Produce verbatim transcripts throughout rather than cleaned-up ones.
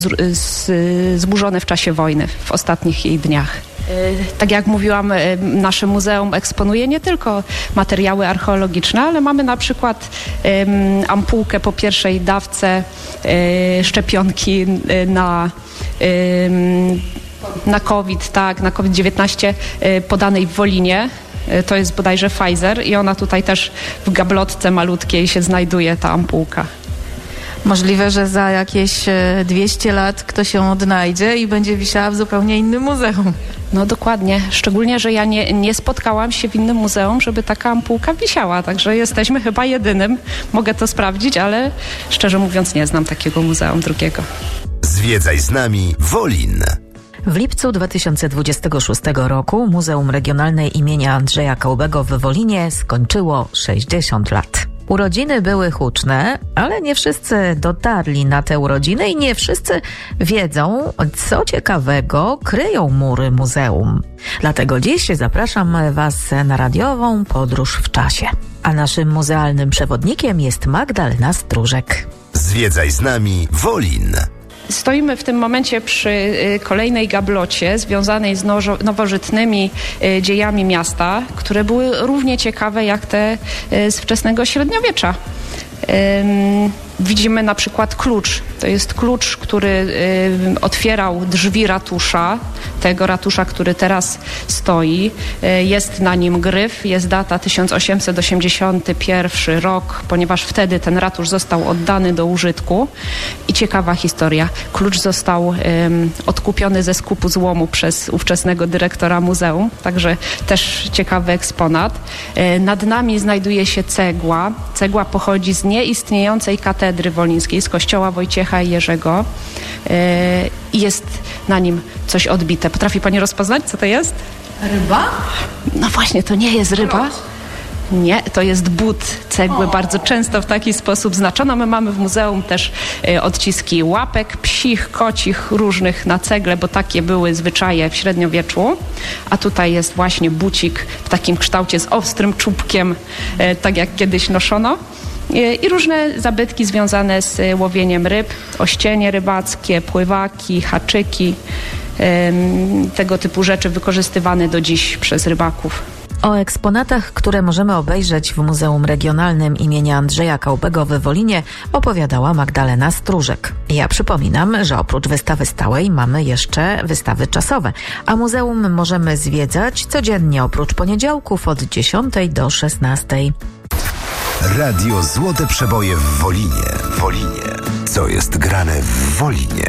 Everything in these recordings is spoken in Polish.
zburzone w czasie wojny, w ostatnich jej dniach. Tak jak mówiłam, nasze muzeum eksponuje nie tylko materiały archeologiczne, ale mamy na przykład um, ampułkę po pierwszej dawce um, szczepionki na, um, na COVID, tak, na COVID dziewiętnaście um, podanej w Wolinie. To jest bodajże Pfizer i ona tutaj też w gablotce malutkiej się znajduje, ta ampułka. Możliwe, że za jakieś dwieście lat ktoś ją odnajdzie i będzie wisiała w zupełnie innym muzeum. No dokładnie, szczególnie, że ja nie, nie spotkałam się w innym muzeum, żeby taka ampułka wisiała, także jesteśmy chyba jedynym. Mogę to sprawdzić, ale szczerze mówiąc nie znam takiego muzeum drugiego. Zwiedzaj z nami Wolin. W lipcu dwa tysiące dwudziestego szóstego roku Muzeum Regionalne imienia Andrzeja Kałbego w Wolinie skończyło sześćdziesiąt lat. Urodziny były huczne, ale nie wszyscy dotarli na te urodziny i nie wszyscy wiedzą, co ciekawego kryją mury muzeum. Dlatego dziś zapraszam Was na radiową podróż w czasie. A naszym muzealnym przewodnikiem jest Magdalena Stróżek. Zwiedzaj z nami Wolin. Stoimy w tym momencie przy kolejnej gablocie związanej z nowożytnymi dziejami miasta, które były równie ciekawe jak te z wczesnego średniowiecza. Widzimy na przykład klucz. To jest klucz, który y, otwierał drzwi ratusza, tego ratusza, który teraz stoi. Y, jest na nim gryf, jest data tysiąc osiemset osiemdziesiąty pierwszy rok, ponieważ wtedy ten ratusz został oddany do użytku. I ciekawa historia. Klucz został y, odkupiony ze skupu złomu przez ówczesnego dyrektora muzeum, także też ciekawy eksponat. Y, nad nami znajduje się cegła. Cegła pochodzi z nieistniejącej katedry wolińskiej, z kościoła Wojciecha i Jerzego. I jest na nim coś odbite. Potrafi Pani rozpoznać, co to jest? Ryba? No właśnie, to nie jest ryba. Nie, to jest but cegły, bardzo często w taki sposób znaczono. My mamy w muzeum też y, odciski łapek, psich, kocich, różnych na cegle, bo takie były zwyczaje w średniowieczu. A tutaj jest właśnie bucik w takim kształcie z ostrym czubkiem, y, tak jak kiedyś noszono. I różne zabytki związane z łowieniem ryb, ościenie rybackie, pływaki, haczyki, tego typu rzeczy wykorzystywane do dziś przez rybaków. O eksponatach, które możemy obejrzeć w Muzeum Regionalnym imienia Andrzeja Kałbego w Wolinie, opowiadała Magdalena Stróżek. Ja przypominam, że oprócz wystawy stałej mamy jeszcze wystawy czasowe, a muzeum możemy zwiedzać codziennie oprócz poniedziałków od dziesiątej do szesnastej. Radio Złote Przeboje w Wolinie. Wolinie. Co jest grane w Wolinie?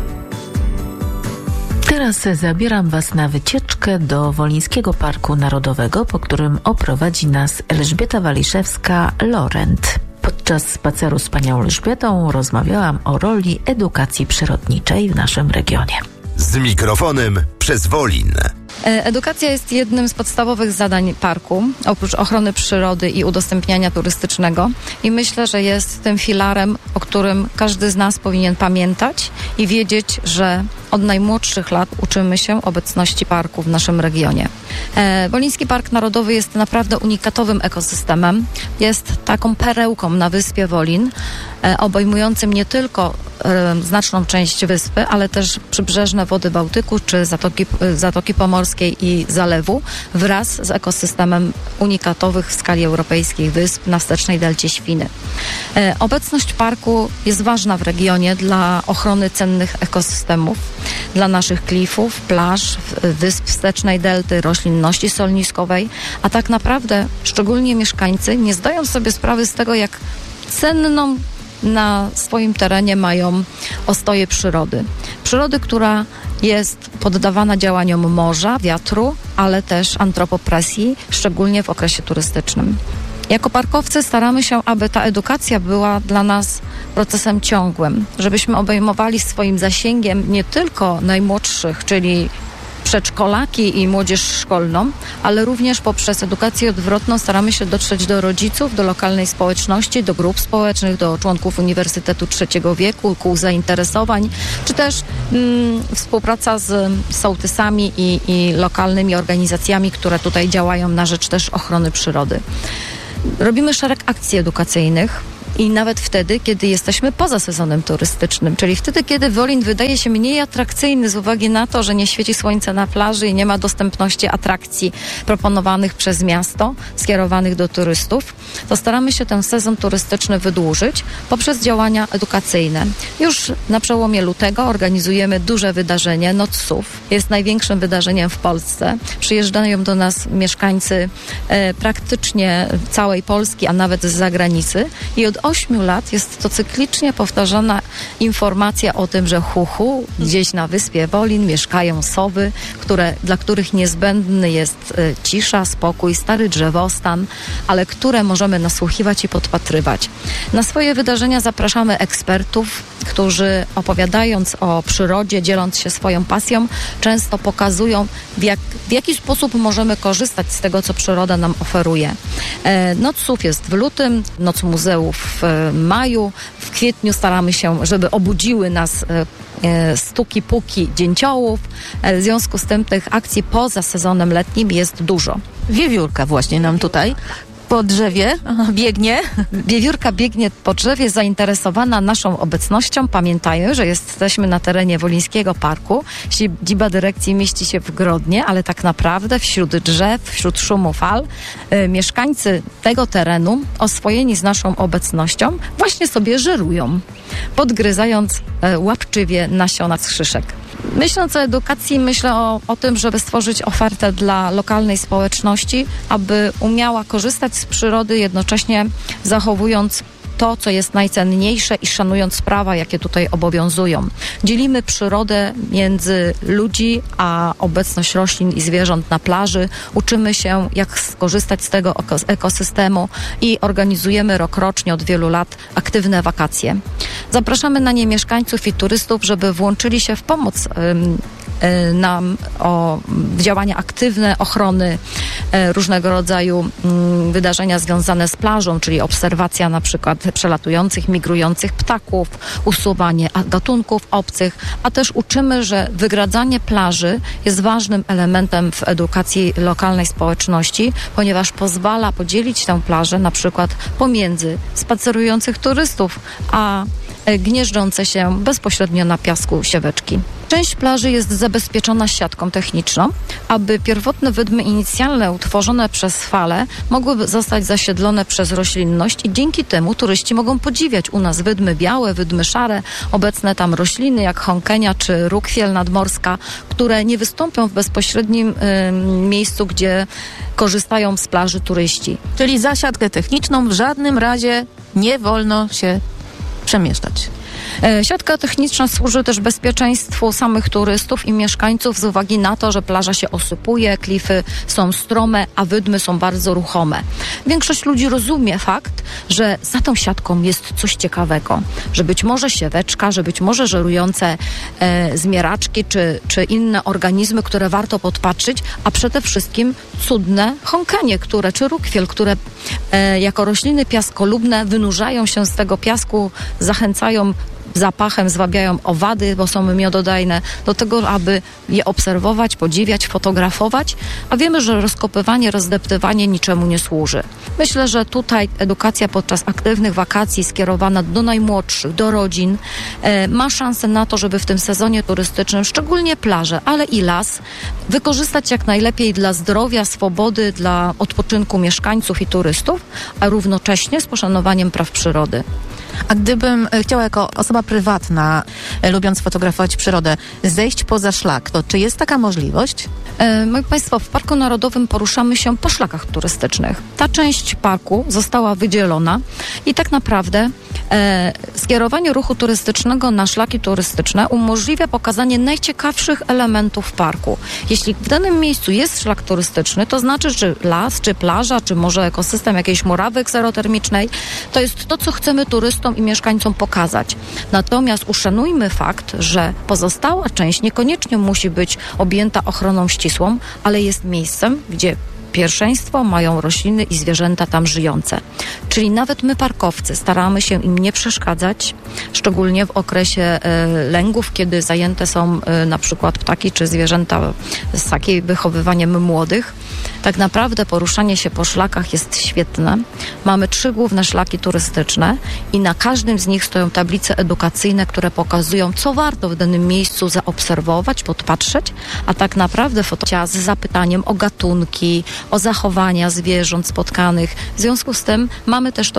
Teraz zabieram Was na wycieczkę do Wolińskiego Parku Narodowego, po którym oprowadzi nas Elżbieta Waliszewska-Lorent. Podczas spaceru z panią Elżbietą rozmawiałam o roli edukacji przyrodniczej w naszym regionie. Z mikrofonem przez Wolin. Edukacja jest jednym z podstawowych zadań parku, oprócz ochrony przyrody i udostępniania turystycznego. I myślę, że jest tym filarem, o którym każdy z nas powinien pamiętać i wiedzieć, że od najmłodszych lat uczymy się obecności parku w naszym regionie. E, Woliński Park Narodowy jest naprawdę unikatowym ekosystemem. Jest taką perełką na wyspie Wolin, e, obejmującym nie tylko e, znaczną część wyspy, ale też przybrzeżne wody Bałtyku czy Zatoki, Zatoki Pomorskiej i Zalewu wraz z ekosystemem unikatowych w skali europejskiej wysp na wstecznej delcie Świny. E, obecność parku jest ważna w regionie dla ochrony cennych ekosystemów, dla naszych klifów, plaż, wysp wstecznej delty, roślinności solniskowej, a tak naprawdę szczególnie mieszkańcy nie zdają sobie sprawy z tego, jak cenną na swoim terenie mają ostoje przyrody. Przyrody, która jest poddawana działaniom morza, wiatru, ale też antropopresji, szczególnie w okresie turystycznym. Jako parkowcy staramy się, aby ta edukacja była dla nas procesem ciągłym, żebyśmy obejmowali swoim zasięgiem nie tylko najmłodszych, czyli przedszkolaki i młodzież szkolną, ale również poprzez edukację odwrotną staramy się dotrzeć do rodziców, do lokalnej społeczności, do grup społecznych, do członków Uniwersytetu Trzeciego Wieku, kół zainteresowań, czy też mm, współpraca z sołtysami i, i lokalnymi organizacjami, które tutaj działają na rzecz też ochrony przyrody. Robimy szereg akcji edukacyjnych. i nawet wtedy, kiedy jesteśmy poza sezonem turystycznym, czyli wtedy, kiedy Wolin wydaje się mniej atrakcyjny z uwagi na to, że nie świeci słońce na plaży i nie ma dostępności atrakcji proponowanych przez miasto, skierowanych do turystów, to staramy się ten sezon turystyczny wydłużyć poprzez działania edukacyjne. Już na przełomie lutego organizujemy duże wydarzenie Noc Sów. Jest największym wydarzeniem w Polsce. Przyjeżdżają do nas mieszkańcy e, praktycznie całej Polski, a nawet z zagranicy i od ośmiu lat jest to cyklicznie powtarzana informacja o tym, że hu, hu gdzieś na wyspie Wolin mieszkają sowy, które, dla których niezbędny jest e, cisza, spokój, stary drzewostan, ale które możemy nasłuchiwać i podpatrywać. Na swoje wydarzenia zapraszamy ekspertów, którzy opowiadając o przyrodzie, dzieląc się swoją pasją, często pokazują, w, jak, w jaki sposób możemy korzystać z tego, co przyroda nam oferuje. E, Noc Sów jest w lutym, Noc Muzeów w maju, w kwietniu staramy się, żeby obudziły nas e, e, stuki, puki dzięciołów. E, w związku z tym tych akcji poza sezonem letnim jest dużo. Wiewiórka właśnie nam tutaj po drzewie biegnie. Wiewiórka biegnie po drzewie zainteresowana naszą obecnością. Pamiętają, że jesteśmy na terenie Wolińskiego Parku. Siedziba dyrekcji mieści się w Grodnie, ale tak naprawdę wśród drzew, wśród szumu fal, y, mieszkańcy tego terenu, oswojeni z naszą obecnością, właśnie sobie żerują, podgryzając y, łapczywie nasiona z szyszek. Myśląc o edukacji, myślę o, o tym, żeby stworzyć ofertę dla lokalnej społeczności, aby umiała korzystać z przyrody, jednocześnie zachowując to, co jest najcenniejsze i szanując prawa, jakie tutaj obowiązują. Dzielimy przyrodę między ludzi, a obecność roślin i zwierząt na plaży. Uczymy się, jak skorzystać z tego ekosystemu i organizujemy rokrocznie od wielu lat aktywne wakacje. Zapraszamy na nie mieszkańców i turystów, żeby włączyli się w pomoc ym, nam o działania aktywne ochrony różnego rodzaju wydarzenia związane z plażą, czyli obserwacja na przykład przelatujących, migrujących ptaków, usuwanie gatunków obcych, a też uczymy, że wygradzanie plaży jest ważnym elementem w edukacji lokalnej społeczności, ponieważ pozwala podzielić tę plażę na przykład pomiędzy spacerujących turystów, a gnieżdżące się bezpośrednio na piasku sieweczki. Część plaży jest zabezpieczona siatką techniczną, aby pierwotne wydmy inicjalne utworzone przez fale mogły zostać zasiedlone przez roślinność i dzięki temu turyści mogą podziwiać u nas wydmy białe, wydmy szare, obecne tam rośliny jak honkenia czy rukwiel nadmorska, które nie wystąpią w bezpośrednim y, miejscu, gdzie korzystają z plaży turyści. Czyli za siatkę techniczną w żadnym razie nie wolno się przemieszczać. Siatka techniczna służy też bezpieczeństwu samych turystów i mieszkańców z uwagi na to, że plaża się osypuje, klify są strome, a wydmy są bardzo ruchome. Większość ludzi rozumie fakt, że za tą siatką jest coś ciekawego, że być może sieweczka, że być może żerujące e, zmieraczki czy, czy inne organizmy, które warto podpatrzyć, a przede wszystkim cudne honkenie, które, czy rukwiel, które e, jako rośliny piaskolubne wynurzają się z tego piasku, zachęcają zapachem, zwabiają owady, bo są miododajne, do tego, aby je obserwować, podziwiać, fotografować, a wiemy, że rozkopywanie, rozdeptywanie niczemu nie służy. Myślę, że tutaj edukacja podczas aktywnych wakacji skierowana do najmłodszych, do rodzin, e, ma szansę na to, żeby w tym sezonie turystycznym, szczególnie plaże, ale i las, wykorzystać jak najlepiej dla zdrowia, swobody, dla odpoczynku mieszkańców i turystów, a równocześnie z poszanowaniem praw przyrody. A gdybym chciała jako osoba prywatna, e, lubiąc fotografować przyrodę, zejść poza szlak, to czy jest taka możliwość? E, moi Państwo, w Parku Narodowym poruszamy się po szlakach turystycznych. Ta część parku została wydzielona i tak naprawdę e, skierowanie ruchu turystycznego na szlaki turystyczne umożliwia pokazanie najciekawszych elementów parku. Jeśli w danym miejscu jest szlak turystyczny, to znaczy, czy las, czy plaża, czy może ekosystem jakiejś murawy kserotermicznej, to jest to, co chcemy turystom i mieszkańcom pokazać. Natomiast uszanujmy fakt, że pozostała część niekoniecznie musi być objęta ochroną ścisłą, ale jest miejscem, gdzie pierwszeństwo mają rośliny i zwierzęta tam żyjące. Czyli nawet my, parkowcy, staramy się im nie przeszkadzać, szczególnie w okresie e, lęgów, kiedy zajęte są e, na przykład ptaki czy zwierzęta z takiej wychowywaniem młodych. Tak naprawdę poruszanie się po szlakach jest świetne. Mamy trzy główne szlaki turystyczne i na każdym z nich stoją tablice edukacyjne, które pokazują, co warto w danym miejscu zaobserwować, podpatrzeć, a tak naprawdę fotografa z zapytaniem o gatunki, o zachowania zwierząt spotkanych. W związku z tym mamy też to